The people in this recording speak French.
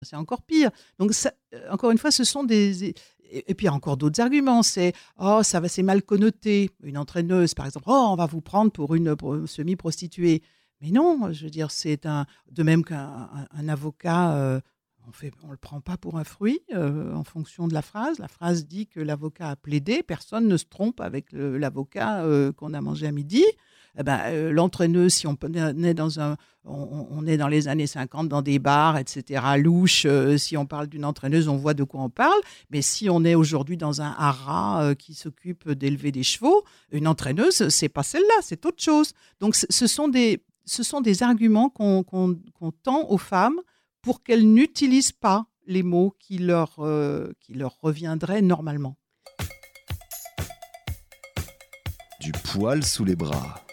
C'est encore pire. Donc, ça, encore une fois, ce sont des... Et puis, il y a encore d'autres arguments. C'est, oh, c'est mal connoté. Une entraîneuse, par exemple, oh, on va vous prendre pour une semi-prostituée. Mais non, je veux dire, de même qu'un avocat, on ne le prend pas pour un fruit en fonction de la phrase. La phrase dit que l'avocat a plaidé. Personne ne se trompe avec l'avocat qu'on a mangé à midi. Eh ben, l'entraîneuse, si on est on est dans les années 50 dans des bars, etc., louche, si on parle d'une entraîneuse, on voit de quoi on parle. Mais si on est aujourd'hui dans un haras qui s'occupe d'élever des chevaux, une entraîneuse, c'est pas celle-là, c'est autre chose. Donc, ce sont des arguments qu'on tend aux femmes pour qu'elles n'utilisent pas les mots qui leur reviendraient normalement. Du poil sous les bras.